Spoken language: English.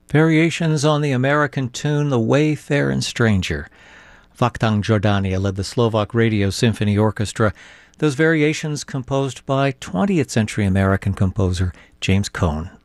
Variations on the American tune The Wayfaring Stranger. Vakhtang Jordania led the Slovak Radio Symphony Orchestra. Those variations composed by 20th century American composer James Cohn.